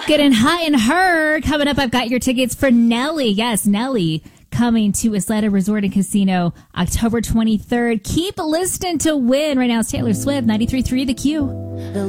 Getting hot in her. Coming up, I've got your tickets for Nelly. Yes, Nelly coming to Isleta Resort and Casino October 23rd. Keep listening to win. Right now it's Taylor Swift, 93.3 The Q.